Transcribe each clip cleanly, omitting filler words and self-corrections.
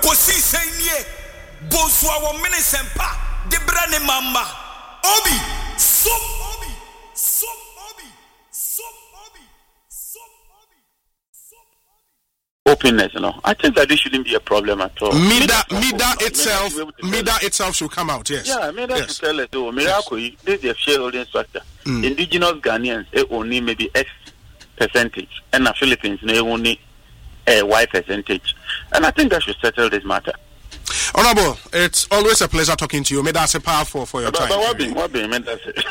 kosi senye boswa wo mene sempa de brane mama obi so obi so obi so obi so obi so openness, I think that this shouldn't be a problem at all. Mida itself should come out, yes. Yeah, Mida should tell us, Miracle, this is a shareholding structure. Indigenous Ghanaians, only maybe X percentage, and the Philippines, they only Y percentage. And I think that should settle this matter. Honorable, it's always a pleasure talking to you. May that's a powerful for your time. What be? And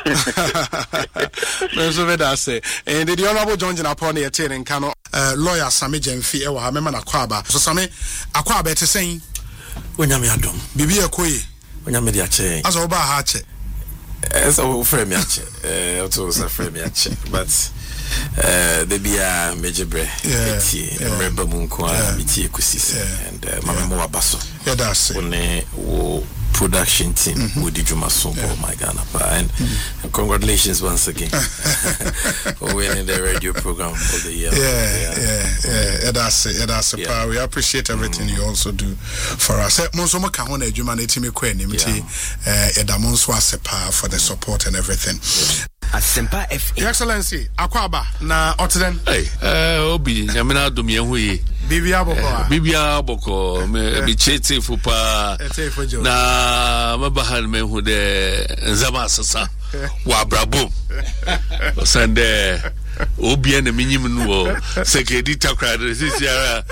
the Honorable John Jinaponi attending Kano lawyer Sami Jemfi Ewa Hamema Akwaba. So Sami Akwaba to saying when you adom. Bibi Ekoye. When you mediache. As Oba Hache. As a frame yache. Also a frame yache. But there be a major bread, remember Munkwa, Miti Kusis, and Mama Basso. Yeah, that's it. Production team, Woody Jumaso, my Ghana. And congratulations once again for winning the radio program of the year. Yeah, that's it. That's a power. We appreciate everything you also do for us. Monsoma Kahona, Jumanity Mekweni, Edamonso Sepa for the support and everything. Asempa F. Your Excellency, Akwaba, na Otten. Hey, Obi, Yamina Dumiahui. Bibia Boko, me chete fupa. Na mabahan me who de Zamasasa. Wabrabo. Sande Obi and the minimum Secretary Crowd. This is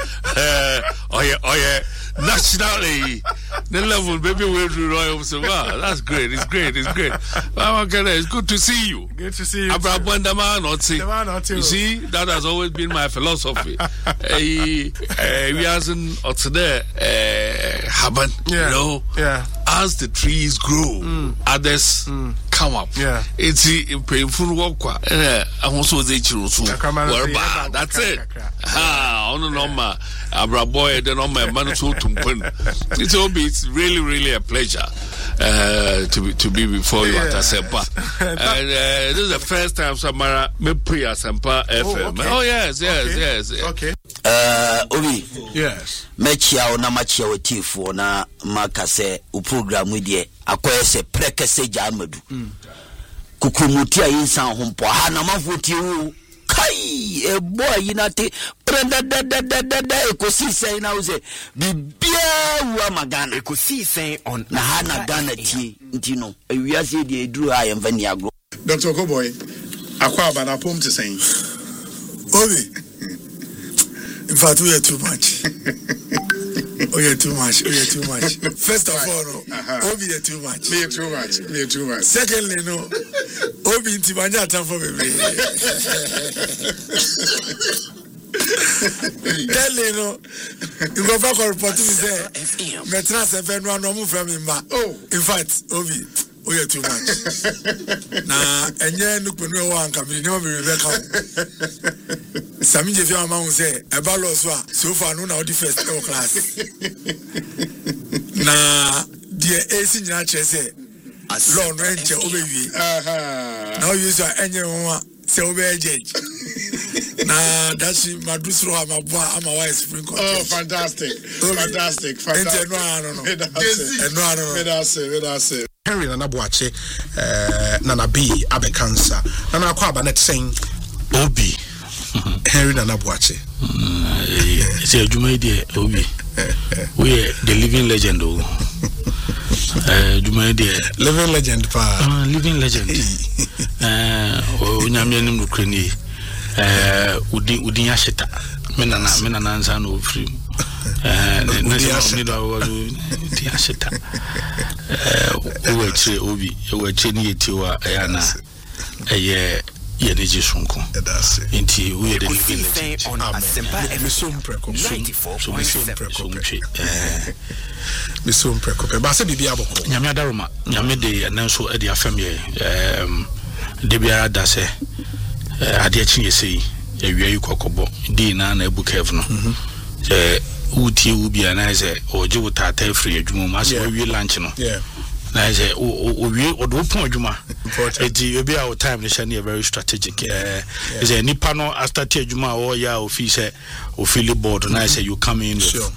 nationally, the level baby will do royal. So wow, that's great. It's great. It's good to see you. Good to see you. You see, that has always been my philosophy. We hasn't there happen. You know, as the trees grow, others come up. Yeah, it's painful work. I also say that's it. Abraboy, the normal man so it's really a pleasure to be before you at Asempa. And this is the first time Samara me pre Asempa FM. Oh yes. Okay. Obi. Yes. Mechia na machia wetifo na makase u program with ye akwese prekese jamadu. Kukumutia insan humpo ha na mafuti u kai e boy inate prenda da ekosi say na uze bibia wa magana ekosi say on na hana Ghana tie ntino ewiase de eduru ha yemfa ni agro. Dr. Koboy Akwaba na pom to saying Obi, in fact we are too much. You're too much. First of all, Obi, you're too much. Me too much. Secondly, no, Obi, Timanya time for me. Thirdly, no, you go back and report to me say, Metras and Fenwa no move from him. Oh, in fact, Obi, you're too much. Nah, and you look when we want coming, you know me, Rebecca. Sami Jeff Yama say, about so far, no, now the first class. Now, dear AC Nature say, Lord Ranger, Obi. Now you saw anyone say, Obi Judge. Nah, that's my Dusro, I'm a wife spring. Oh, fantastic. Henry Nanabuache, Nana B, Abekansa, Nana Kwaba net saying, Obi. Henry Nanabuache. It's a Jumaidi, Obi. We are the living legend. Jumaidi, living legend, living legend. Unyamian Ukraine, Udinyashita, Menana Ansano free. Udinyashita. Obi, we cheni tiwa ayana. Yeneji Sunko. Inti we the living legend on Asempa FM 94.7. Ba se bibia boko. Nyame adaroma, nyame de ananso e de afam ye. De biara da se ade achi sei ewia yi kokobo di na ebu kev no. Uti ubi ana se oje wutata free adwuma ma se wi lunch no. na say we odo pon adwuma enti obi our time ne share very strategic is a nipa no after tie adwuma o ya office o feel board na say you come in with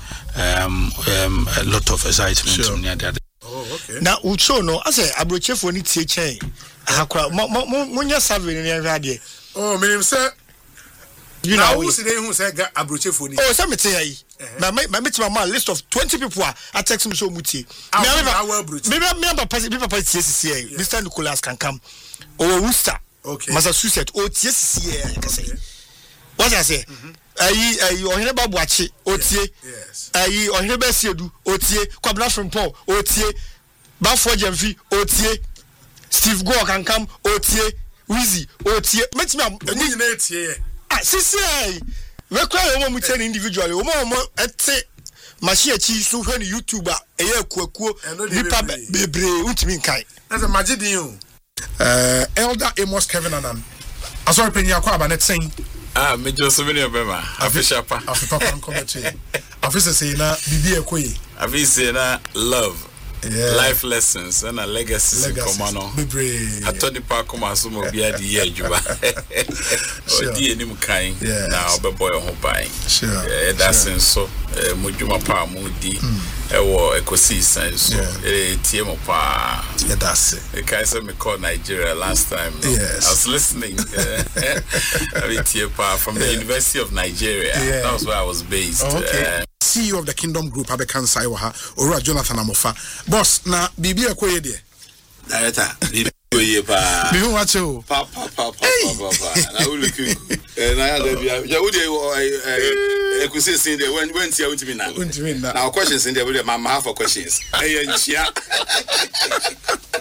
a lot of excitement near that. Okay. Now ucho no I say abrochefo ni tie chen akwa munya survey ni hwade. Oh me say you know who say who say abrochefo ni. Oh say me tell yi. Na me my list of 20 people I text me so muti. Me papa TCC Mr. Nicholas can come. Or Worcester. Okay. Massachusetts or TCC can say. What I say? Ayi ohene babuachi otie. Yes. Ayi ohene besiedu otie. Kwabna from Paul otie. Bafo Jemfi otie. Steve Go can come otie. Wheezy otie. Metimi ni na etie. Sisi we cry omo mutie individually omo ete machine chi so hwe ni YouTuber eye kwakuo nipa bebre untimi nkai as a magidin o Elder Amos Kevin Anan asori penya kwa aba net saying me just so many obema official pa papa nkomete officer say na bibi ekoyi officer na love. Yeah. Life lessons and a legacy komano atoni pa koma so mo bia di ye adwuma odi enim kan na obeboy ho ban that's so mo dwuma pa mo di ewo ecosystem so tie mo pa that's it kai say me call Nigeria last time no? Yes. I was listening tie pa from the University of Nigeria. That was where I was based. CEO of the Kingdom Group Abekan Saiwaha Ora Jonathan Amofa boss na bibi ekoye de director bibi koye pa bibi wache o pa na uluku na ya da bia ya wode ekusi sin de when tia untimi na now questions in there we ma half of questions nchia